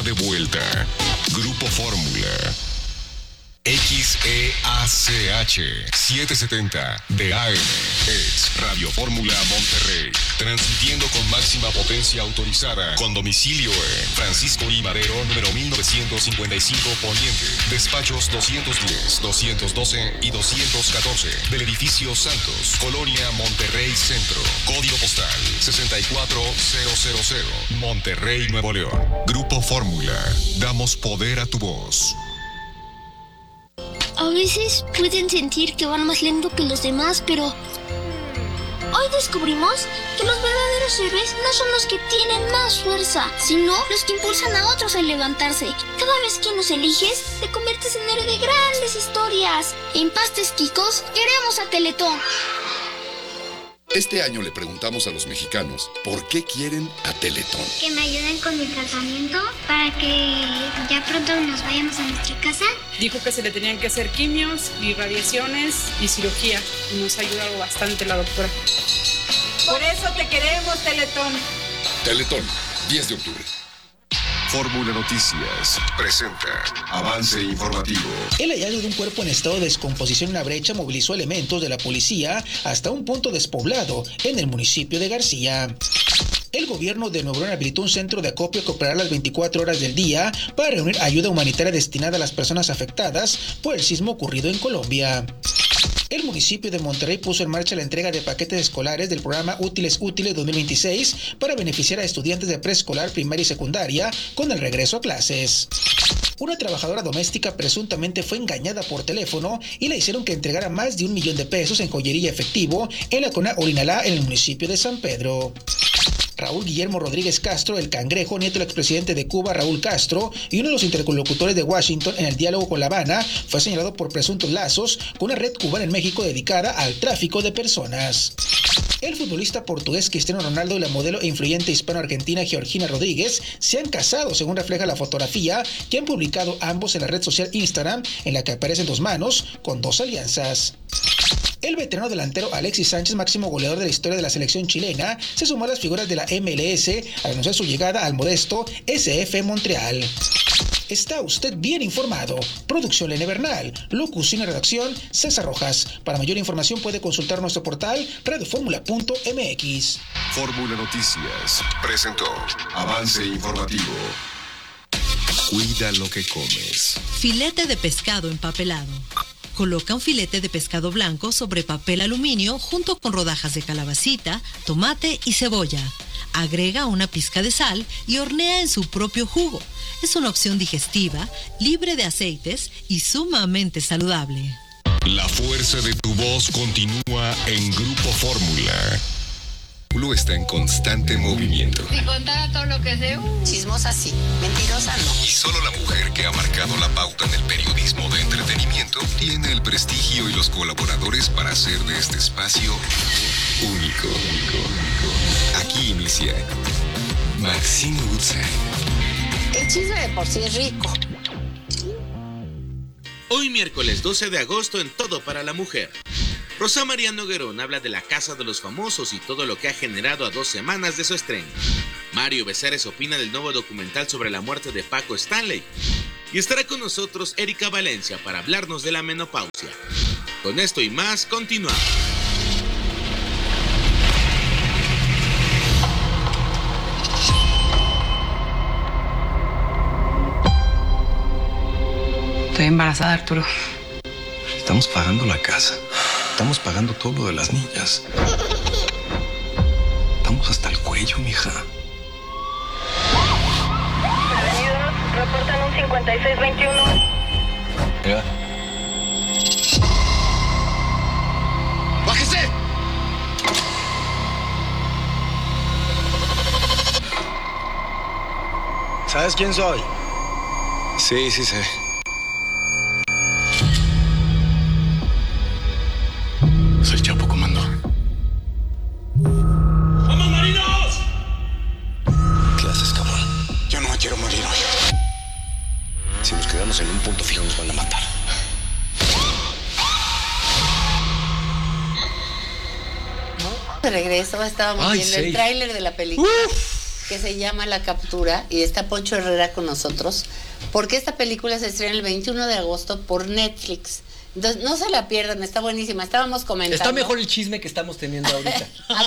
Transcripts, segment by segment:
de vuelta. Grupo Fórmula. XEACH 770 de AM es Radio Fórmula Monterrey, transmitiendo con máxima potencia autorizada, con domicilio en Francisco I. Madero, número 1955 Poniente, despachos 210, 212 y 214 del edificio Santos, Colonia Monterrey Centro, código postal 64000, Monterrey, Nuevo León. Grupo Fórmula, damos poder a tu voz. A veces pueden sentir que van más lento que los demás, pero hoy descubrimos que los verdaderos héroes no son los que tienen más fuerza, sino los que impulsan a otros a levantarse. Cada vez que nos eliges, te conviertes en héroe de grandes historias. En Pastes Quicos, queremos a Teletón. Este año le preguntamos a los mexicanos por qué quieren a Teletón. Que me ayuden con mi tratamiento para que ya pronto nos vayamos a nuestra casa. Dijo que se le tenían que hacer quimios, irradiaciones y cirugía. Y nos ha ayudado bastante la doctora. Por eso te queremos, Teletón. Teletón, 10 de octubre. Fórmula Noticias presenta avance informativo. El hallazgo de un cuerpo en estado de descomposición en la brecha movilizó elementos de la policía hasta un punto despoblado en el municipio de García. El gobierno de Nuevo León habilitó un centro de acopio que operará las 24 horas del día para reunir ayuda humanitaria destinada a las personas afectadas por el sismo ocurrido en Colombia. El municipio de Monterrey puso en marcha la entrega de paquetes escolares del programa Útiles 2026 para beneficiar a estudiantes de preescolar, primaria y secundaria con el regreso a clases. Una trabajadora doméstica presuntamente fue engañada por teléfono y le hicieron que entregara más de $1 millón en joyería efectivo en la colonia Orinalá, en el municipio de San Pedro. Raúl Guillermo Rodríguez Castro, el Cangrejo, nieto del expresidente de Cuba, Raúl Castro, y uno de los interlocutores de Washington en el diálogo con La Habana, fue señalado por presuntos lazos con una red cubana en México dedicada al tráfico de personas. El futbolista portugués Cristiano Ronaldo y la modelo e influyente hispano-argentina Georgina Rodríguez se han casado, según refleja la fotografía que han publicado ambos en la red social Instagram, en la que aparecen dos manos con dos alianzas. El veterano delantero Alexis Sánchez, máximo goleador de la historia de la selección chilena, se sumó a las figuras de la MLS al anunciar su llegada al modesto SF Montreal. Está usted bien informado. Producción Lene Bernal. Locución y redacción César Rojas. Para mayor información puede consultar nuestro portal radioformula.mx. Fórmula Noticias presentó avance informativo. Cuida lo que comes. Filete de pescado empapelado. Coloca un filete de pescado blanco sobre papel aluminio junto con rodajas de calabacita, tomate y cebolla. Agrega una pizca de sal y hornea en su propio jugo. Es una opción digestiva, libre de aceites y sumamente saludable. La fuerza de tu voz continúa en Grupo Fórmula. Blue está en constante movimiento. Si contara todo lo que sé, chismosa sí, mentirosa no. Y solo la mujer que ha marcado la pauta en el periodismo de entretenimiento tiene el prestigio y los colaboradores para hacer de este espacio único. Aquí inicia Maxine Woodside. El chisme de por sí es rico. Hoy miércoles 12 de agosto en Todo para la Mujer. Rosa María Noguerón habla de La Casa de los Famosos y todo lo que ha generado a 2 semanas de su estreno. Mario Becerres opina del nuevo documental sobre la muerte de Paco Stanley. Y estará con nosotros Erika Valencia para hablarnos de la menopausia. Con esto y más, continuamos. Estoy embarazada, Arturo. Estamos pagando la casa. Estamos pagando todo lo de las niñas. Estamos hasta el cuello, mija. Bienvenidos, reportan un 5621. Mira. ¡Bájese! ¿Sabes quién soy? Sí sé. Soy Chapo, comando. ¡Vamos, marinos! ¿Qué haces, cabrón? Yo no me quiero morir hoy. Si nos quedamos en un punto fijo nos van a matar. De regreso estábamos viendo el tráiler de la película. que se llama La Captura y está Poncho Herrera con nosotros, porque esta película se estrena el 21 de agosto por Netflix. Entonces, no se la pierdan, está buenísima. Estábamos comentando. Está mejor el chisme que estamos teniendo ahorita.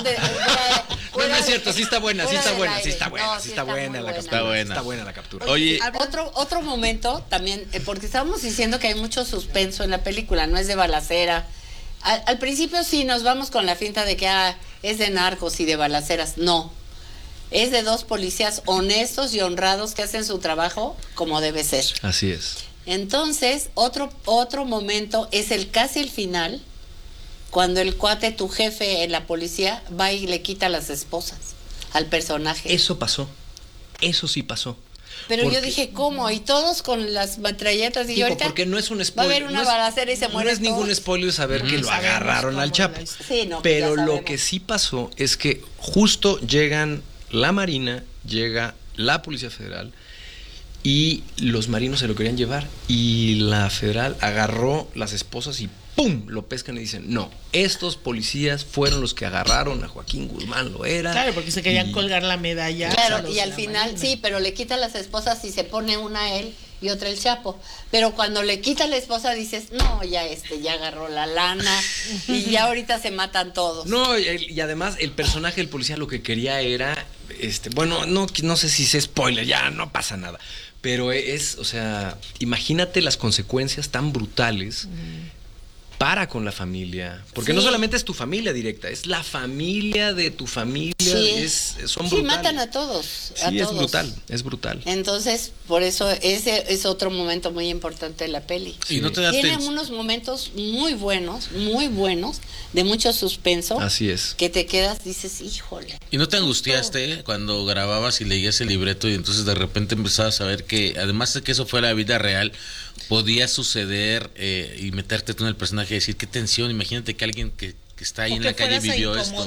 No es cierto, sí está buena, sí está buena, sí está buena, sí está buena la captura. Está buena la captura. Oye, otro momento también, porque estábamos diciendo que hay mucho suspenso en la película, no es de balacera. Al principio sí nos vamos con la finta de que es de narcos y de balaceras. No. Es de dos policías honestos y honrados que hacen su trabajo como debe ser. Así es. Entonces, otro momento es casi el final, cuando el cuate, tu jefe en la policía, va y le quita las esposas al personaje. Eso pasó. Eso sí pasó. Pero yo dije, ¿cómo? Y todos con las metralletas y ahorita porque no es un spoiler. Va a haber una balacera y se muere. No es ningún spoiler saber que lo agarraron al Chapo. Sí, no, pero lo que sí pasó es que justo llegan la Marina, llega la Policía Federal y los marinos se lo querían llevar y la Federal agarró las esposas y ¡pum! Lo pescan y dicen, no, estos policías fueron los que agarraron a Joaquín Guzmán Loera. Claro, porque se querían colgar la medalla. Claro, y al final, Marina. Sí, pero le quita las esposas y se pone una a él y otra el Chapo. Pero cuando le quita la esposa dices, no, ya ya agarró la lana y ya ahorita se matan todos. No, y además el personaje del policía lo que quería era, bueno, no sé si es spoiler, ya no pasa nada. Pero o sea, imagínate las consecuencias tan brutales para con la familia, porque no solamente es tu familia directa, es la familia de tu familia, son brutales. Sí, matan a todos. Sí, es brutal. Entonces, por eso ese es otro momento muy importante de la peli. Y no te da Tiene unos momentos muy buenos, de mucho suspenso. Así es. Que te quedas, dices, híjole. ¿Y no te angustiaste cuando grababas y leías el libreto y entonces de repente empezabas a ver que, además de que eso fue la vida real, podía suceder y meterte tú en el personaje y decir, qué tensión, imagínate que alguien que está ahí en la calle vivió esto?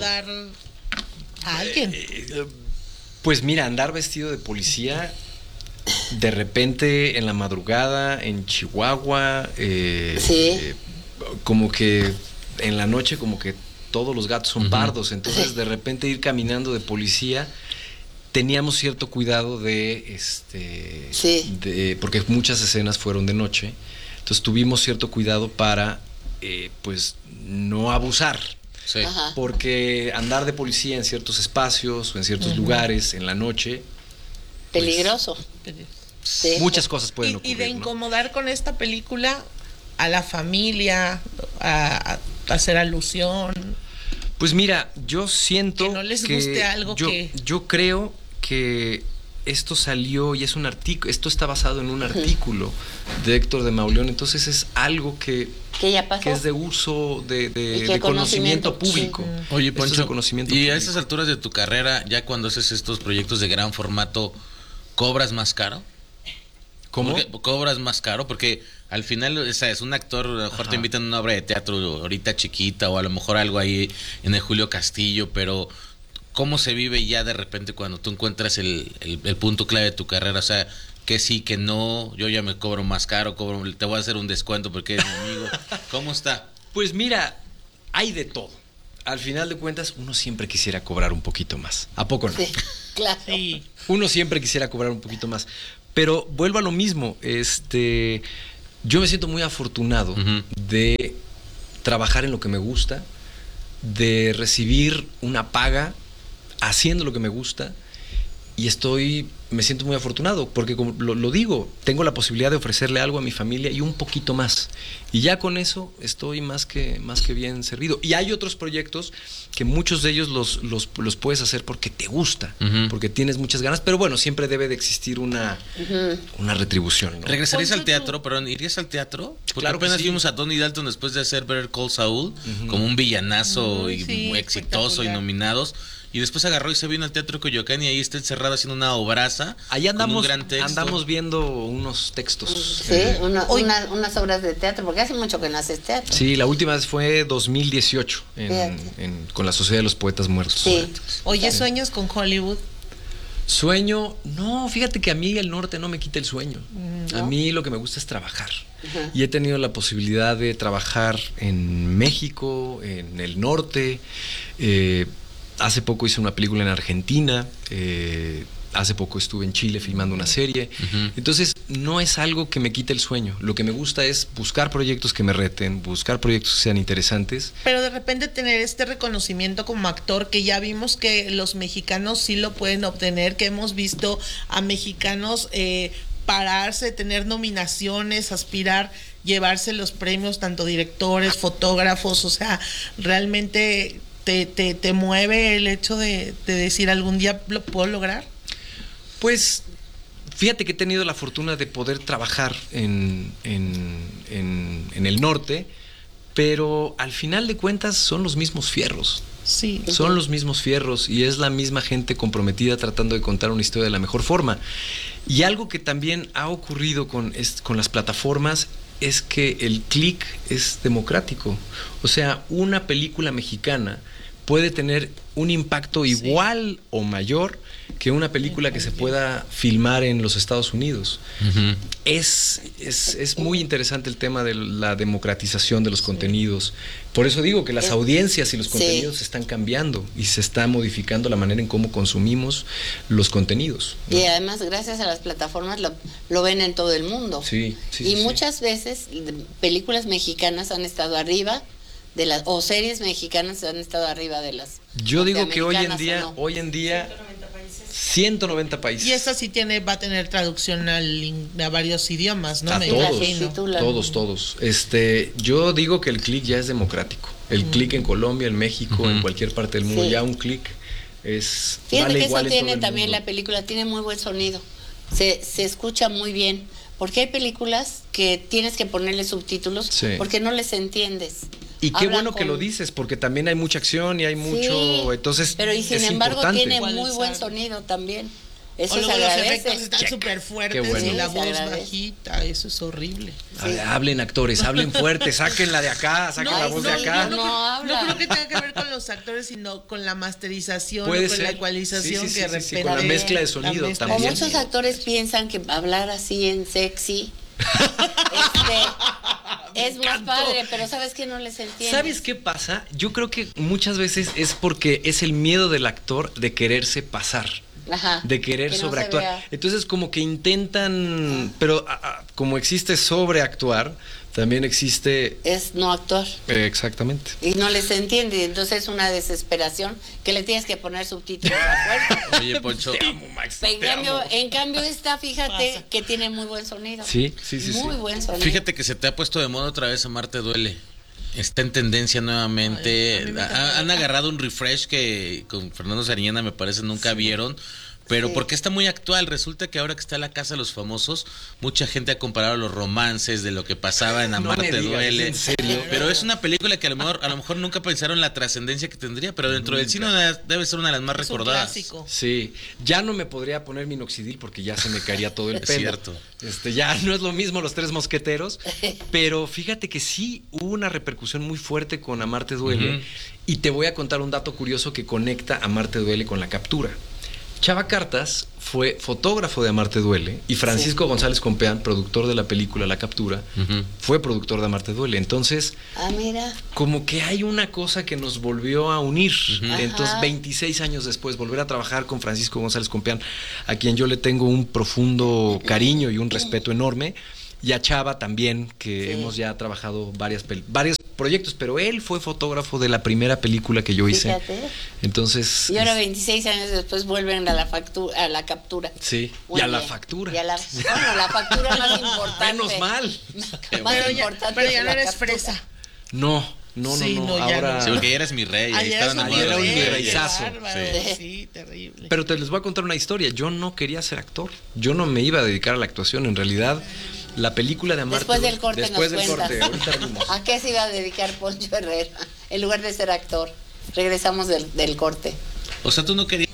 A alguien. Pues mira, andar vestido de policía, de repente en la madrugada, en Chihuahua, como que en la noche como que todos los gatos son pardos, entonces de repente ir caminando de policía, teníamos cierto cuidado porque muchas escenas fueron de noche, entonces tuvimos cierto cuidado para pues no abusar. Sí. Porque andar de policía en ciertos espacios o en ciertos lugares en la noche, peligroso. Pues, muchas cosas pueden ocurrir. Y de incomodar con esta película a la familia, a hacer alusión. Pues mira, yo siento que no les guste algo yo creo que esto salió y es un artículo, esto está basado en un artículo de Héctor de Mauleón, entonces es algo que ya pasó, que es de uso de conocimiento público. Oye, Poncho, conocimiento y público. A estas alturas de tu carrera, ya cuando haces estos proyectos de gran formato, ¿cobras más caro? ¿Cómo? ¿Cobras más caro? Porque al final, es un actor, a lo mejor te invitan a una obra de teatro ahorita chiquita o a lo mejor algo ahí en el Julio Castillo, pero ¿cómo se vive ya de repente cuando tú encuentras el punto clave de tu carrera? O sea, que sí, que no, yo ya me cobro más caro, te voy a hacer un descuento porque eres mi amigo. ¿Cómo está? Pues mira, hay de todo. Al final de cuentas, uno siempre quisiera cobrar un poquito más. ¿A poco no? Sí, claro. Sí. Uno siempre quisiera cobrar un poquito más. Pero vuelvo a lo mismo, yo me siento muy afortunado de trabajar en lo que me gusta, de recibir una paga haciendo lo que me gusta, y me siento muy afortunado porque, como lo digo, tengo la posibilidad de ofrecerle algo a mi familia y un poquito más, y ya con eso estoy más que bien servido. Y hay otros proyectos que muchos de ellos los puedes hacer porque te gusta, porque tienes muchas ganas, pero bueno, siempre debe de existir una retribución, ¿no? ¿Regresarías al teatro? Perdón, ¿irías al teatro? Porque claro, apenas sí. Vimos a Tony Dalton después de hacer Better Call Saul como un villanazo muy exitoso y nominados. Y después agarró y se vino al Teatro Coyoacán y ahí está encerrado haciendo una obraza. Ahí andamos, con un gran texto. Andamos viendo unos textos. Sí, unas obras de teatro, porque hace mucho que no haces teatro. Sí, la última vez fue 2018 con la Sociedad de los Poetas Muertos. Sí. Oye, ¿sueños con Hollywood? Sueño, no, fíjate que a mí el norte no me quita el sueño. ¿No? A mí lo que me gusta es trabajar. Y he tenido la posibilidad de trabajar en México, en el norte, Hace poco hice una película en Argentina, hace poco estuve en Chile filmando una serie. Entonces, no es algo que me quite el sueño. Lo que me gusta es buscar proyectos que me reten, buscar proyectos que sean interesantes. Pero de repente tener este reconocimiento como actor, que ya vimos que los mexicanos sí lo pueden obtener, que hemos visto a mexicanos pararse, tener nominaciones, aspirar, llevarse los premios, tanto directores, fotógrafos, o sea, realmente te mueve el hecho de decir algún día lo puedo lograr. Pues fíjate que he tenido la fortuna de poder trabajar en el norte, pero al final de cuentas son los mismos fierros. Sí. Son los mismos fierros y es la misma gente comprometida tratando de contar una historia de la mejor forma. Y algo que también ha ocurrido con las plataformas es que el click es democrático. O sea, una película mexicana puede tener un impacto igual o mayor que una película que se pueda filmar en los Estados Unidos. Es muy interesante el tema de la democratización de los contenidos. Por eso digo que las audiencias y los contenidos están cambiando y se está modificando la manera en cómo consumimos los contenidos, ¿no? Y además, gracias a las plataformas lo ven en todo el mundo. Muchas veces películas mexicanas han estado arriba o series mexicanas han estado arriba de las. Yo digo que hoy en día 190 países. Y esta sí va a tener traducción a varios idiomas, ¿no? Todos. Yo digo que el click ya es democrático. El click en Colombia, en México, en cualquier parte del mundo, ya un click es. Fíjate que eso tiene también la película, tiene muy buen sonido. Se escucha muy bien. Porque hay películas que tienes que ponerle subtítulos porque no les entiendes. Y qué bueno que lo dices, porque también hay mucha acción y hay mucho, entonces pero y sin embargo importante. Tiene muy buen sonido también. Eso se agradece. agradece. Los efectos están súper fuertes y la voz bajita, eso es horrible. Hablen actores, hablen fuerte, sáquenla de acá, saquen la voz de acá. No creo que tenga que ver con los actores, sino con la masterización, con la ecualización que de repente. Con la mezcla de sonido también. O muchos actores piensan que hablar así en sexy es más padre, pero sabes que no les entiende. ¿Sabes qué pasa? Yo creo que muchas veces es porque es el miedo del actor de quererse pasar. De querer sobreactuar. Entonces como que intentan, pero como existe sobreactuar, también existe es no actuar. Exactamente. Y no les entiende, entonces es una desesperación que le tienes que poner subtítulos a fuerza. Oye, Poncho, te amo, Max, en cambio esta, fíjate que tiene muy buen sonido. Sí. Muy buen sonido. Fíjate que se te ha puesto de moda otra vez Amarte Duele. Está en tendencia nuevamente. Han agarrado un refresh que con Fernando Sariñana me parece nunca vieron. Pero porque está muy actual. Resulta que ahora que está La Casa de los Famosos, mucha gente ha comparado los romances de lo que pasaba en Amarte Duele. ¿En serio? Pero es una película que a lo mejor nunca pensaron la trascendencia que tendría, pero dentro del cine debe ser una de las más recordadas. Clásico. Sí, ya no me podría poner minoxidil porque ya se me caería todo el pelo. Cierto. Ya no es lo mismo Los Tres Mosqueteros, pero fíjate que sí hubo una repercusión muy fuerte con Amarte Duele. Y te voy a contar un dato curioso que conecta Amarte Duele con La Captura. Chava Cartas fue fotógrafo de Amarte Duele y Francisco González Compeán, productor de la película La Captura, fue productor de Amarte Duele. Entonces, mira, como que hay una cosa que nos volvió a unir. Entonces, 26 años después, volver a trabajar con Francisco González Compeán, a quien yo le tengo un profundo cariño y un respeto enorme. Y a Chava también, que hemos ya trabajado varios proyectos, pero él fue fotógrafo de la primera película que yo hice. Fíjate. Entonces. Y ahora 26 años después vuelven a la captura. Sí. Muy y a la bien. factura. Bueno, la factura más importante. Menos mal. Pero ya no eres fresa. No. Ahora. Sí, porque ya eres mi rey. Ahí era un reizazo. Sí, terrible. Pero te les voy a contar una historia. Yo no quería ser actor. Yo no me iba a dedicar a la actuación. En realidad, la película de Amarte. Después del corte ahorita vimos. ¿A qué se iba a dedicar Poncho Herrera en lugar de ser actor? Regresamos del corte. O sea, tú no querías